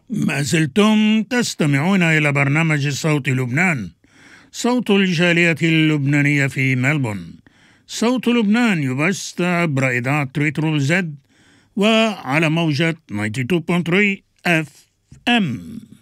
ما زلتم تستمعون إلى برنامج صوت لبنان، صوت الجالية اللبنانية في ملبون. صوت لبنان يبث عبر إذاعة تريترول زد وعلى موجة 92.3 FM.